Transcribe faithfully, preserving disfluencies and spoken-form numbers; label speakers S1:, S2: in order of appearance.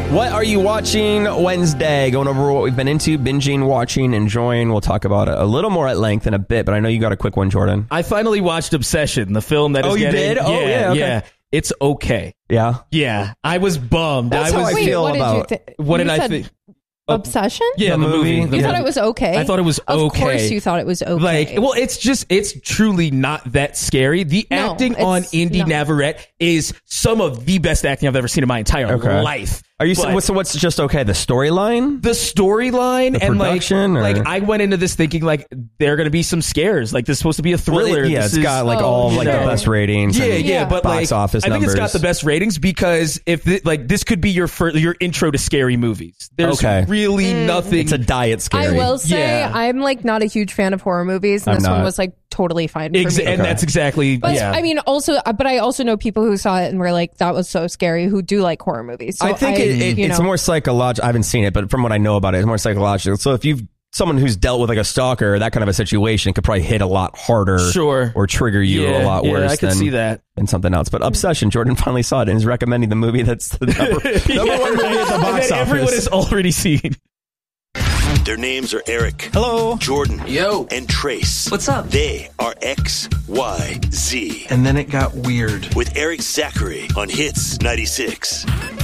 S1: What are you watching Wednesday? Going over what we've been into, binging, watching, enjoying. We'll talk about it a little more at length in a bit, but I know you got a quick one, Jordan.
S2: I finally watched Obsession, the film that is
S1: oh, you
S2: getting...
S1: did? Oh, yeah, yeah, okay.
S2: yeah. It's okay.
S1: Yeah?
S2: Yeah. I was bummed.
S1: That's
S2: I
S1: how
S2: was,
S1: I
S3: Wait,
S1: feel
S3: what
S1: about...
S3: Did you th-
S2: what
S3: you
S2: did I
S3: said
S2: think?
S3: Obsession?
S2: Yeah,
S1: the
S2: the
S1: movie.
S2: movie.
S3: You
S2: yeah.
S3: thought it was okay?
S2: I thought it was
S3: Of
S2: okay.
S3: Of course you thought it was okay.
S2: Like, well, it's just, it's truly not that scary. The
S3: No,
S2: acting on
S3: it's
S2: Indy
S3: not.
S2: Navarrete is some of the best acting I've ever seen in my entire
S1: Okay.
S2: life.
S1: Are you
S2: But
S1: so, so what's just okay? The storyline?
S2: the storyline
S1: The
S2: and
S1: production,
S2: like,
S1: or-
S2: like I went into this thinking like there are going to be some scares. Like this is supposed to be a thriller.
S1: Well, it- yeah,
S2: This
S1: it's
S2: is-
S1: got like
S3: Oh,
S1: all like
S3: sure.
S1: the best ratings.
S2: Yeah,
S1: and
S2: yeah, but
S1: box
S2: like
S1: office
S2: I think
S1: numbers.
S2: it's got the best ratings because if th- like this could be your fir- your intro to scary movies. There's
S1: Okay.
S2: really nothing.
S1: It's a diet scary.
S3: I will say
S2: Yeah.
S3: I'm like not a huge fan of horror movies, and
S1: I'm
S3: this one
S1: not.
S3: was like totally fine for
S2: Exa-
S3: me.
S2: and
S1: Okay.
S2: that's exactly
S3: But
S2: yeah.
S3: I mean, also, uh, but I also know people who saw it and were like, "That was so scary." Who do like horror movies? So
S1: I think it, it,
S3: you
S1: it's
S3: know,
S1: more psychological. I haven't seen it, but from what I know about it, it's more psychological. So if you've someone who's dealt with like a stalker or that kind of a situation, it could probably hit a lot harder,
S2: Sure.
S1: or trigger you
S2: Yeah,
S1: a lot
S2: yeah,
S1: worse
S2: I could
S1: than,
S2: see that.
S1: than something else. But Obsession, Jordan finally saw it and is recommending the movie that's the number, number
S2: Yeah,
S1: one movie
S2: right.
S1: at the
S2: And
S1: box
S2: then everyone
S1: office.
S2: has already seen.
S4: Their names are Eric,
S1: Hello.
S4: Jordan,
S5: Yo.
S4: and Trace.
S5: What's up?
S4: They are X, Y, Z.
S5: And then it got weird.
S4: With Eric Zachary on Hits ninety-six.